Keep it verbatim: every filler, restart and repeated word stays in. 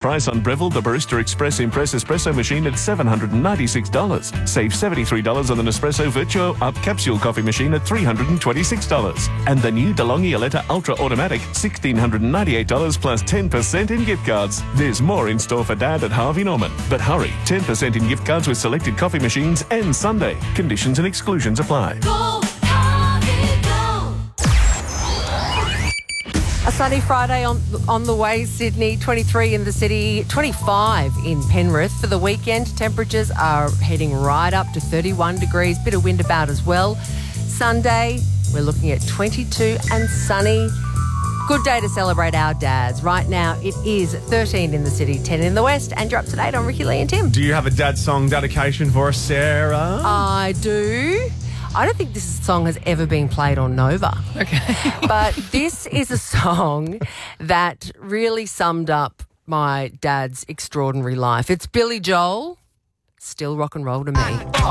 price on Breville the Barista Express Impress Espresso machine at seven hundred ninety-six dollars. Save seventy-three dollars on the Nespresso Virtuo Up Capsule Coffee machine at three hundred twenty-six dollars. And the new DeLonghi Aletta Ultra Automatic, one thousand six hundred ninety-eight dollars plus ten percent in gift cards. There's more in store for Dad at Harvey Norman. But hurry, ten percent in gift cards with selected coffee machines and Sunday. Conditions and exclusions apply. Go, Harvey, go. A sunny Friday on on the way, Sydney. twenty-three in the city, twenty-five in Penrith. For the weekend, temperatures are heading right up to thirty-one degrees. Bit of wind about as well. Sunday, we're looking at twenty-two and sunny. Good day to celebrate our dads. Right now, it is thirteen in the city, ten in the west, and you're up to date on Ricky Lee and Tim. Do you have a dad song dedication for us, Sarah? I do. I don't think this song has ever been played on Nova. Okay. But this is a song that really summed up my dad's extraordinary life. It's Billy Joel, Still Rock and Roll to Me.